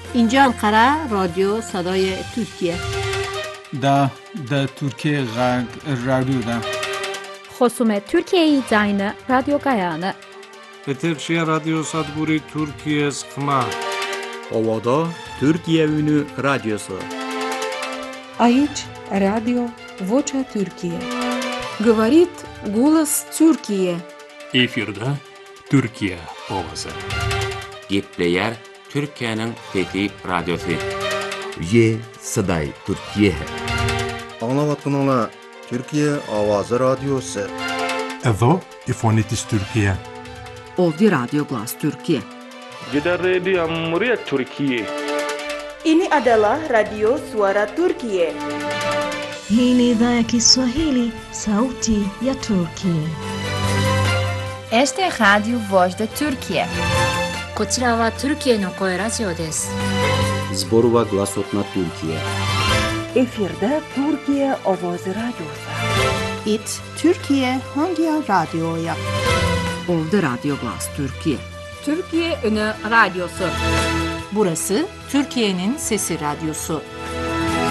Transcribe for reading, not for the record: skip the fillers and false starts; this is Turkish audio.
اینجا انقره رادیو صدای ترکیه. دا Türkiye رادیو دا. خصوم ترکیه زاین رادیو گایانه. Eterşehir Radyo Sadburi Türkiye Sıkma. Ovada Türkiye Ünü Radyosu. Aici Radio Vocea Türkiye. Говорит голос Türkiye. Efirde Türkiye ovası. Gepleyer Türkiye'nin fethi radyosu. Ye Saday Türkiye. Anlavatınla Türkiye Avazı Radyosu. Edo İfonitis Türkiye. Ovdje Radio Glas Türkiye. Jeddah Radio Cumhuriyet Türkiye. Ini adalah Radio Suara Turkiye. Hii ni idhaa ya Kiswahili, sauti ya Turkiye. Este é Radio Voz da Turkiye. こちらは Türkiyeの声ラジオです。 Zborova Glasotna Türkiye. Efirde Türkiye Avazı Radyosu. It Türkiye hangi radyoya? Ovdje Radio Glas Türkiye. Türkiye Ünü Radyosu. Burası Türkiye'nin Sesi Radyosu.